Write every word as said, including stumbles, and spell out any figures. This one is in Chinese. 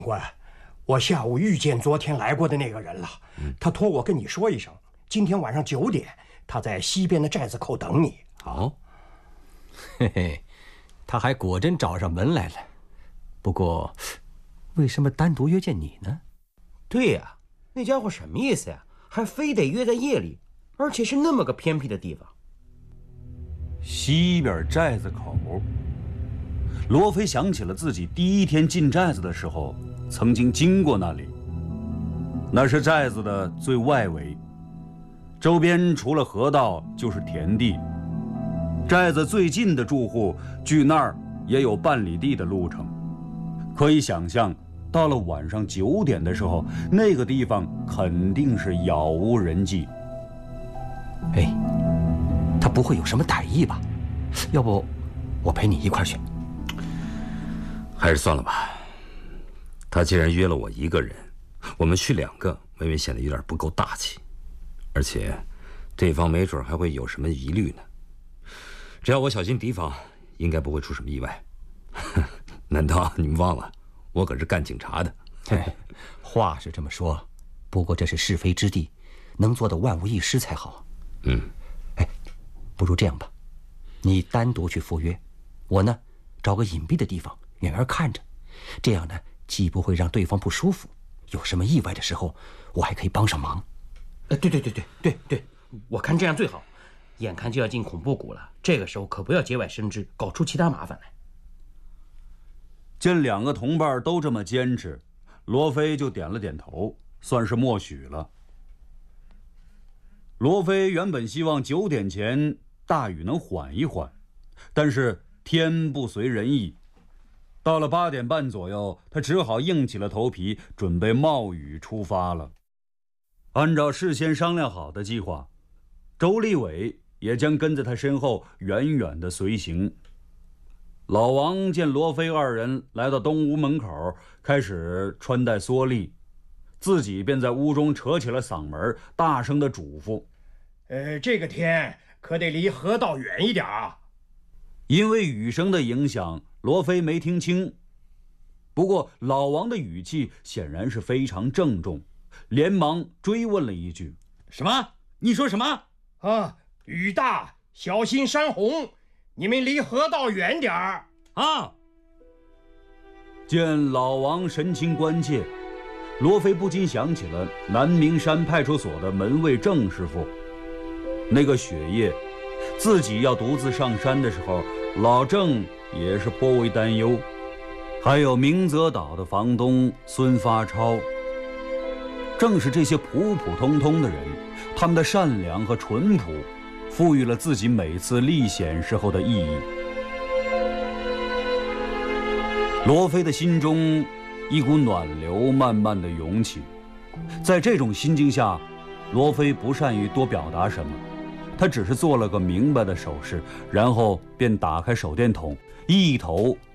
官，我下午遇见昨天来过的那个人了，嗯、他托我跟你说一声，今天晚上九点，他在西边的寨子口等你。 好，嘿嘿，他还果真找上门来了。不过，为什么单独约见你呢？ 对呀，那家伙什么意思呀？还非得约在夜里，而且是那么个偏僻的地方。 西边寨子口，罗非想起了自己第一天进寨子的时候，曾经经过那里。那是寨子的最外围，周边除了河道就是田地。寨子最近的住户距那儿也有半里地的路程，可以想象，到了晚上九点的时候，那个地方肯定是杳无人迹。 哎，他不会有什么歹意吧？要不，我陪你一块儿去。 还是算了吧。他既然约了我一个人，我们去两个，微微显得有点不够大气，而且，对方没准还会有什么疑虑呢。只要我小心提防，应该不会出什么意外。难道你们忘了，我可是干警察的？ 哎，话是这么说，不过这是是非之地，能做到万无一失才好。 嗯， 哎，不如这样吧，你单独去赴约，我呢，找个隐蔽的地方，远远看着，这样呢，既不会让对方不舒服，有什么意外的时候，我还可以帮上忙。 哎，对对对对对对，我看这样最好。眼看就要进恐怖谷了，这个时候可不要节外生枝，搞出其他麻烦来。 见两个同伴都这么坚持，罗非就点了点头，算是默许了。罗非原本希望九点前大雨能缓一缓，但是天不随人意，到了八点半左右，他只好硬起了头皮，准备冒雨出发了。按照事先商量好的计划，周立伟也将跟在他身后远远地随行。老王见罗非二人来到东屋门口，开始穿戴蓑笠，自己便在屋中扯起了嗓门，大声地嘱咐： 呃，这个天可得离河道远一点啊。 因为雨声的影响，罗非没听清，不过老王的语气显然是非常郑重，连忙追问了一句： 什么？你说什么？ 啊，雨大，小心山洪，你们离河道远点儿啊！ 见老王神情关切，罗非不禁想起了南明山派出所的门卫郑师傅。那个雪夜，自己要独自上山的时候，老郑也是颇为担忧。还有明泽岛的房东孙发超，正是这些普普通通的人，他们的善良和淳朴，赋予了自己每次历险时候的意义。罗非的心中一股暖流慢慢的涌起，在这种心境下，罗非不善于多表达什么，他只是做了个明白的手势，然后便打开手电筒，一头